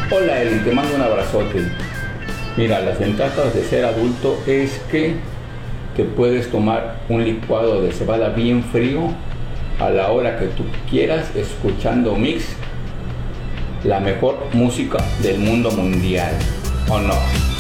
Hola Eli, te mando un abrazote. Mira, las ventajas de ser adulto es que te puedes tomar un licuado de cebada bien frío a la hora que tú quieras, escuchando Mix, la mejor música del mundo mundial, ¿o no?